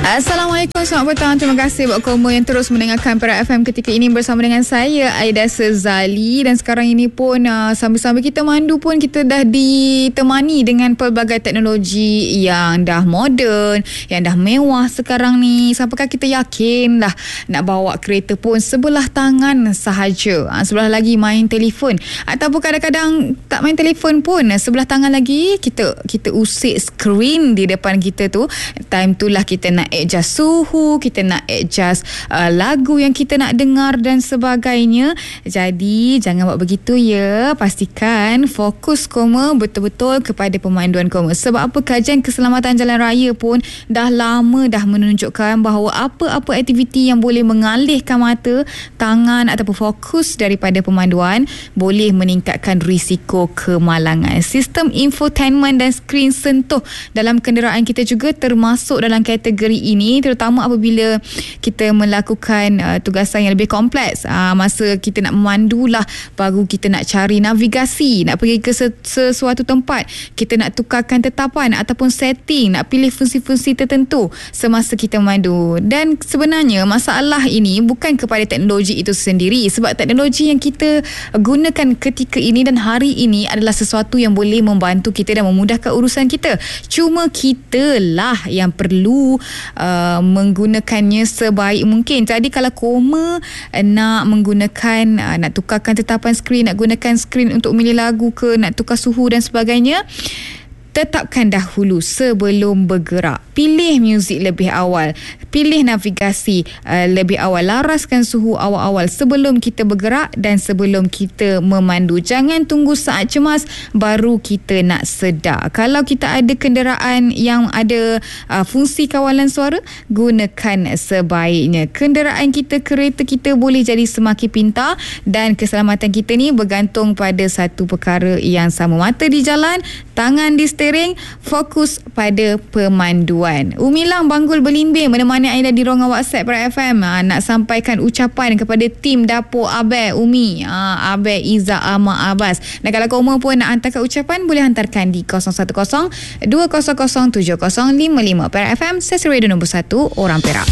Assalamualaikum, selamat petang. Terima kasih buat kamu yang terus mendengarkan Perak FM ketika ini bersama dengan saya, Aida Sezali. Dan sekarang ini pun sambil-sambil kita mandu pun kita dah ditemani dengan pelbagai teknologi yang dah moden, yang dah mewah sekarang ni. Sampaikan kita yakin lah nak bawa kereta pun sebelah tangan sahaja. Sebelah lagi main telefon. Ataupun kadang-kadang tak main telefon pun, sebelah tangan lagi kita usik skrin di depan kita tu. Time tu lah kita nak adjust suhu, kita nak adjust lagu yang kita nak dengar dan sebagainya. Jadi jangan buat begitu ya. Pastikan fokus koma betul-betul kepada pemanduan koma. Sebab apa, kajian keselamatan jalan raya pun dah lama dah menunjukkan bahawa apa-apa aktiviti yang boleh mengalihkan mata, tangan ataupun fokus daripada pemanduan boleh meningkatkan risiko kemalangan. Sistem infotainment dan skrin sentuh dalam kenderaan kita juga termasuk dalam kategori ini, terutama apabila kita melakukan tugasan yang lebih kompleks. Masa kita nak memandu lah, baru kita nak cari navigasi, nak pergi ke sesuatu tempat, kita nak tukarkan tetapan ataupun setting, nak pilih fungsi-fungsi tertentu semasa kita memandu. Dan sebenarnya masalah ini bukan kepada teknologi itu sendiri, sebab teknologi yang kita gunakan ketika ini dan hari ini adalah sesuatu yang boleh membantu kita dan memudahkan urusan kita. Cuma kita lah yang perlu menggunakannya sebaik mungkin. Jadi kalau koma nak menggunakan, nak tukarkan tetapan skrin, nak gunakan skrin untuk memilih lagu ke, nak tukar suhu dan sebagainya, tetapkan dahulu sebelum bergerak. Pilih muzik lebih awal, pilih navigasi lebih awal, laraskan suhu awal-awal sebelum kita bergerak dan sebelum kita memandu. Jangan tunggu saat cemas baru kita nak sedar. Kalau kita ada kenderaan yang ada fungsi kawalan suara, gunakan sebaiknya. Kenderaan kita, kereta kita boleh jadi semakin pintar dan keselamatan kita ni bergantung pada satu perkara yang sama. Mata di jalan, tangan di steering, fokus pada pemanduan. Umilang Banggul Belimbing menemani Aida di ruangan WhatsApp Perak FM. Nak sampaikan ucapan kepada tim Dapur Abel Umi, Abel Izzah Ahmad Abbas. Dan kalau kamu pun nak hantarkan ucapan, boleh hantarkan di 010-200-7055. Perak FM, stesen radio nombor 1 orang Perak.